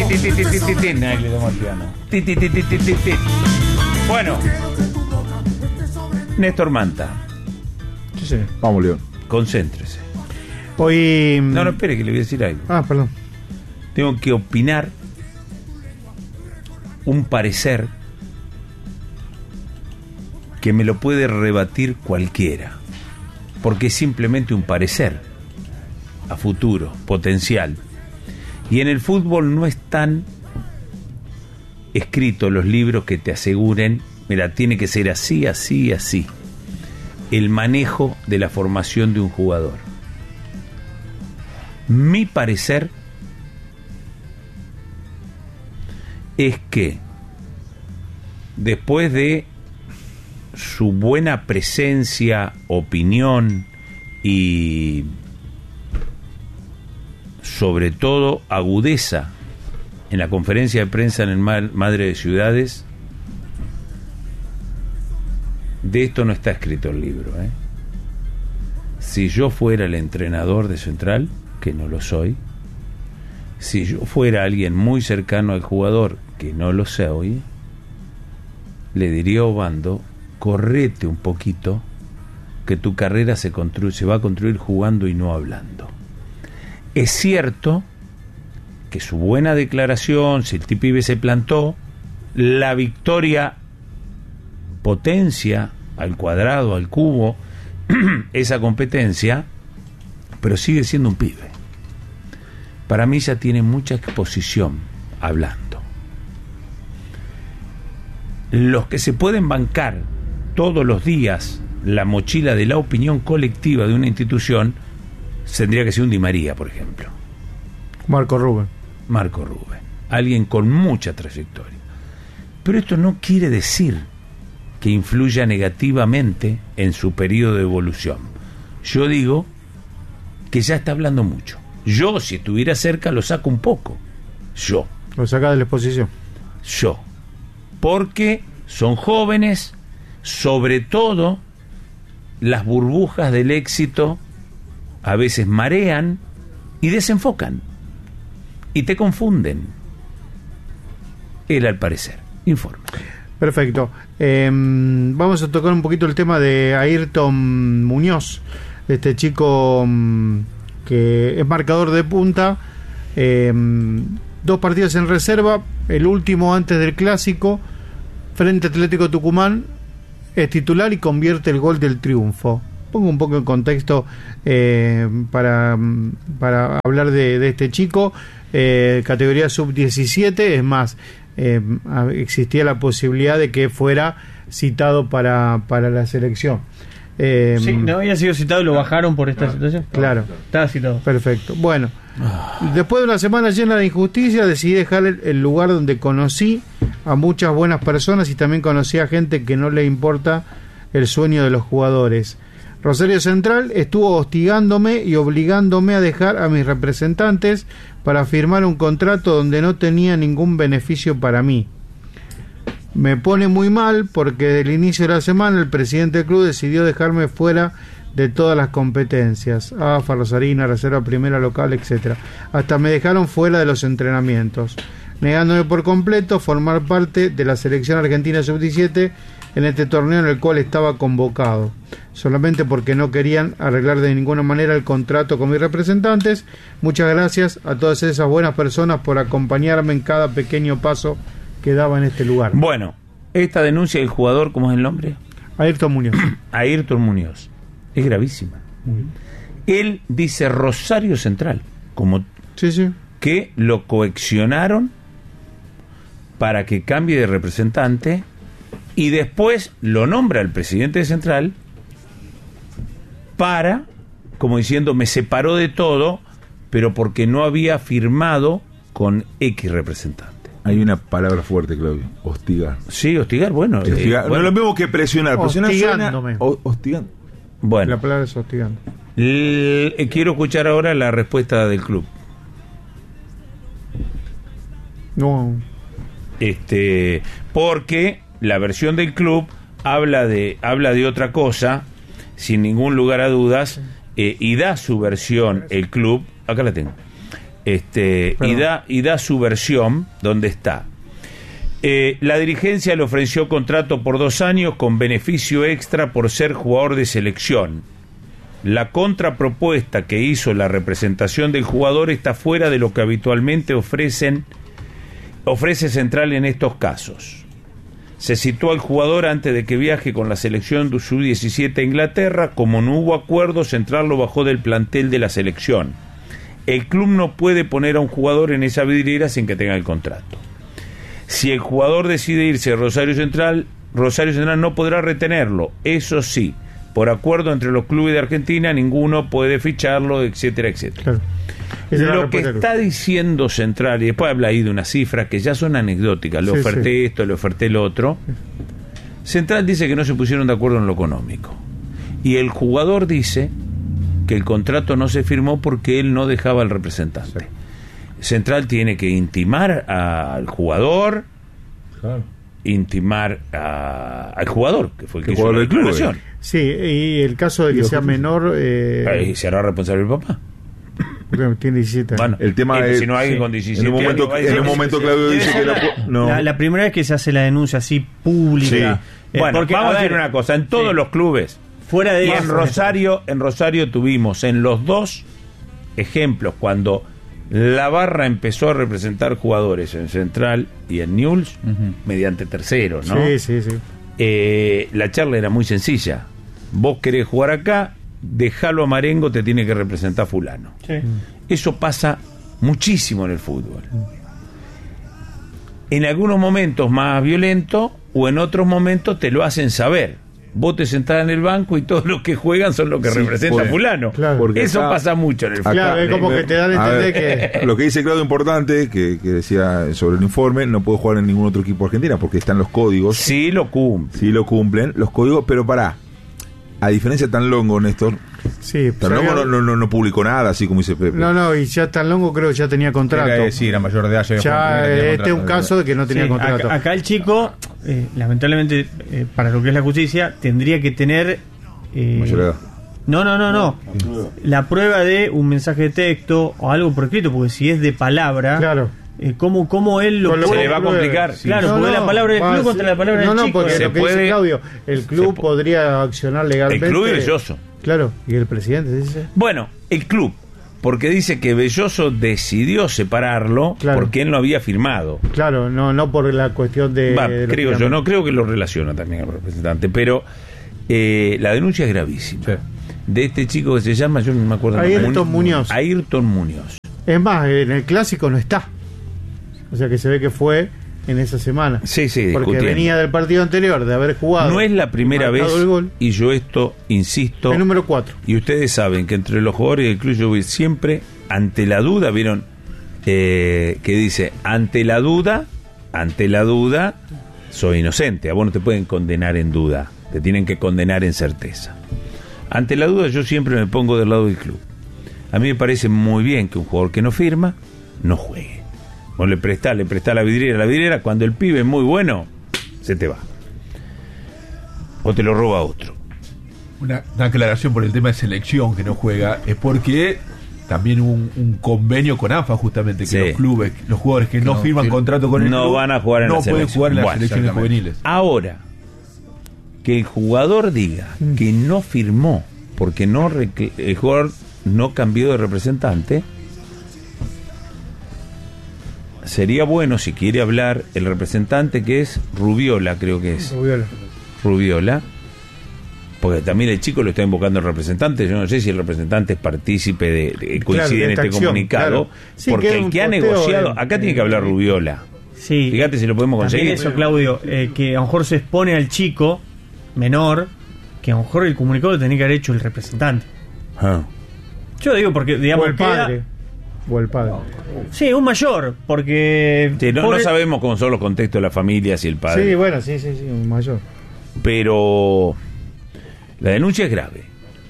Ahí le damos al piano. Bueno, Néstor Manta. Sí, sí. Vamos, León. Concéntrese. Hoy... No, espere que le voy a decir algo. Ah, perdón. Tengo que opinar un parecer que me lo puede rebatir cualquiera, porque es simplemente un parecer a futuro, potencial. Y en el fútbol no están escritos los libros que te aseguren, mira, tiene que ser así, así, así. El manejo de la formación de un jugador. Mi parecer es que después de su buena presencia, opinión y sobre todo agudeza en la conferencia de prensa en el Madre de Ciudades, de esto no está escrito el libro, ¿eh? Si yo fuera el entrenador de Central, que no lo soy, si yo fuera alguien muy cercano al jugador, que no lo soy, le diría a Obando: correte un poquito, que tu carrera se va a construir jugando y no hablando. Es cierto que su buena declaración, si el pibe se plantó, la victoria potencia al cuadrado, al cubo, esa competencia, pero sigue siendo un pibe. Para mí ya tiene mucha exposición hablando. Los que se pueden bancar todos los días la mochila de la opinión colectiva de una institución, tendría que ser un Di María, por ejemplo. Marco Rubén, alguien con mucha trayectoria. Pero esto no quiere decir que influya negativamente en su periodo de evolución. Yo digo que ya está hablando mucho. Yo, si estuviera cerca, lo saco un poco. Yo. Lo saca de la exposición. Yo. Porque son jóvenes, sobre todo las burbujas del éxito a veces marean y desenfocan y te confunden. Él, al parecer, informa. Perfecto. Vamos a tocar un poquito el tema de Ayrton Muñoz, este chico que es marcador de punta, 2 partidos en reserva, el último antes del clásico frente a Atlético Tucumán, es titular y convierte el gol del triunfo. Pongo un poco en contexto para hablar de este chico. Categoría sub-17, es más, existía la posibilidad de que fuera citado para la selección. Sí, no había sido citado y lo bajaron por esta situación. Claro. Estaba citado. Perfecto. Bueno, después de una semana llena de injusticia, decidí dejar el lugar donde conocí a muchas buenas personas y también conocí a gente que no le importa el sueño de los jugadores. Rosario Central estuvo hostigándome y obligándome a dejar a mis representantes para firmar un contrato donde no tenía ningún beneficio para mí. Me pone muy mal porque desde el inicio de la semana el presidente del club decidió dejarme fuera de todas las competencias, AFA, Rosarina, Reserva Primera, Local, etc. Hasta me dejaron fuera de los entrenamientos, negándome por completo formar parte de la selección argentina sub-17 en este torneo en el cual estaba convocado, solamente porque no querían arreglar de ninguna manera el contrato con mis representantes. Muchas gracias a todas esas buenas personas por acompañarme en cada pequeño paso que daba en este lugar. Bueno, esta denuncia del jugador, ¿cómo es el nombre? Ayrton Muñoz. Ayrton Muñoz. Es gravísima. Él dice Rosario Central, como sí, que lo coaccionaron para que cambie de representante y después lo nombra el presidente de Central para, como diciendo, me separó de todo, pero porque no había firmado con X representante. Hay una palabra fuerte, Claudio: hostigar. Sí, hostigar, bueno. Hostigar. No es lo mismo que presionar. Presionar hostigándome. Hostigando. Bueno. La palabra es hostigando. Quiero escuchar ahora la respuesta del club. No. Porque la versión del club habla de otra cosa, sin ningún lugar a dudas, y da su versión el club. Acá la tengo. y da su versión donde está. La dirigencia le ofreció contrato por 2 años con beneficio extra por ser jugador de selección. La contrapropuesta que hizo la representación del jugador está fuera de lo que habitualmente ofrece Central en estos casos. Se citó al jugador antes de que viaje con la selección de sub-17 a Inglaterra. Como no hubo acuerdo, Central lo bajó del plantel de la selección. El club no puede poner a un jugador en esa vidriera sin que tenga el contrato. Si el jugador decide irse a Rosario Central no podrá retenerlo. Eso sí, por acuerdo entre los clubes de Argentina, ninguno puede ficharlo, etcétera, etcétera. Claro. Lo que está diciendo Central, y después habla ahí de unas cifras que ya son anecdóticas, le oferté esto, le oferté lo otro. Central dice que no se pusieron de acuerdo en lo económico. Y el jugador dice que el contrato no se firmó porque él no dejaba al representante. Central tiene que intimar al jugador, intimar al jugador, que fue el que hizo la declaración. Sí, y el caso de que sea menor... Ahí se hará responsable el papá. Porque tiene 17 años. Bueno, el tema es... Si no hay con 17 en un momento Claudio dice que... La primera vez que se hace la denuncia así pública... Sí. Bueno, porque, vamos a decir una cosa, en todos los clubes... Fuera de en Rosario tuvimos en los 2 ejemplos cuando la barra empezó a representar jugadores en Central y en Newell's mediante terceros, ¿no? Sí. La charla era muy sencilla. Vos querés jugar acá, dejalo a Marengo, te tiene que representar fulano. Sí. Eso pasa muchísimo en el fútbol. En algunos momentos más violento o en otros momentos te lo hacen saber. Vos te sentás en el banco y todos los que juegan son los que representa fulano. Claro. Eso pasa mucho en el fútbol. Claro, es como que te dan a entender que... Lo que dice Claudio importante, que decía sobre el informe, no puede jugar en ningún otro equipo argentino porque están los códigos. Sí lo cumplen los códigos, pero a diferencia de Tanlongo, Néstor, Tanlongo no publicó nada, así como dice Pepe. No, y ya Tanlongo creo que ya tenía contrato. Sí, era mayor de edad. Este es un caso de que no tenía contrato. Acá el chico, lamentablemente, para lo que es la justicia, tendría que tener... mayor edad. No. La prueba de un mensaje de texto o algo por escrito, porque si es de palabra... Claro. ¿Cómo él lo puede? Se le va a complicar. Claro, porque la palabra del club contra la palabra del chico. Porque lo que dice Claudio, el club podría accionar legalmente. El club y Belloso. Claro, y el presidente dice. Bueno, el club, porque dice que Belloso decidió separarlo porque él no había firmado. Claro, no por la cuestión de... no creo que lo relaciona también al representante, pero la denuncia es gravísima. Sí. De este chico que se llama, yo no me acuerdo. Ayrton Muñoz. Es más, en el clásico no está. O sea que se ve que fue en esa semana. Sí, porque venía del partido anterior, de haber jugado. No es la primera vez, y yo esto insisto. El número 4. Y ustedes saben que entre los jugadores del club yo voy siempre ante la duda, ¿vieron? Que dice, ante la duda, soy inocente. A vos no te pueden condenar en duda, te tienen que condenar en certeza. Ante la duda yo siempre me pongo del lado del club. A mí me parece muy bien que un jugador que no firma, no juegue. Vos le prestás la vidriera, cuando el pibe es muy bueno, se te va. O te lo roba otro. Una aclaración por el tema de selección que no juega, es porque también un convenio con AFA justamente, que los clubes, los jugadores que no firman contrato con el club, van a jugar en la selección. No pueden jugar en las selecciones juveniles. Ahora, que el jugador diga que no firmó porque el jugador no cambió de representante, sería bueno, si quiere hablar el representante, que es Rubiola, creo que es. Rubiola. Porque también el chico lo está invocando el representante. Yo no sé si el representante es partícipe de coincide en este comunicado. Claro. Sí, porque el que ha negociado... Acá tiene que hablar Rubiola. Sí. Fíjate si lo podemos conseguir. Eso, Claudio, que a lo mejor se expone al chico menor, que a lo mejor el comunicado lo tenía que haber hecho el representante. Yo digo porque, digamos, o el padre. O el padre. Sí, un mayor, porque... Sí, no sabemos cómo son los contextos de la familia, si el padre... Sí, bueno, sí, un mayor. Pero la denuncia es grave.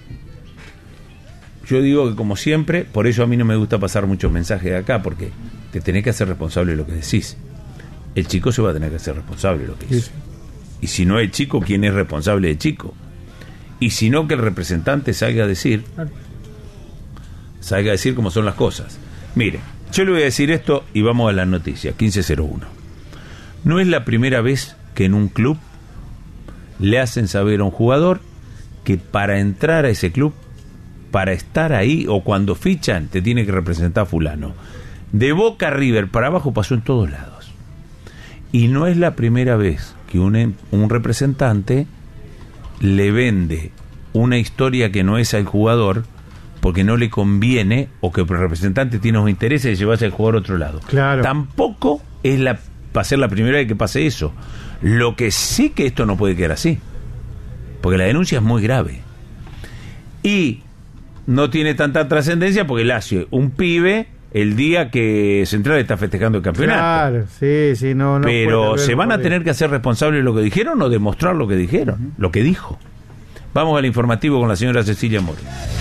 Yo digo que, como siempre, por eso a mí no me gusta pasar muchos mensajes de acá, porque te tenés que hacer responsable de lo que decís. El chico se va a tener que hacer responsable de lo que hizo. Sí. Y si no el chico, ¿quién es responsable del chico? Y si no, que el representante salga a decir cómo son las cosas. Mire, Yo le voy a decir esto y vamos a la noticia, 1501. No es la primera vez que en un club le hacen saber a un jugador que para entrar a ese club, para estar ahí o cuando fichan, te tiene que representar fulano. De Boca a River para abajo pasó en todos lados. Y no es la primera vez que un representante le vende una historia que no es al jugador porque no le conviene o que el representante tiene los intereses de llevarse al jugador a otro lado. Claro. Tampoco va a ser la primera vez que pase eso. Lo que sí que esto no puede quedar así, porque la denuncia es muy grave y no tiene tanta trascendencia porque él hace un pibe el día que Central está festejando el campeonato. Claro, sí, no. Pero se van a tener que hacer responsables de lo que dijeron o demostrar lo que dijeron, lo que dijo. Vamos al informativo con la señora Cecilia Moreno.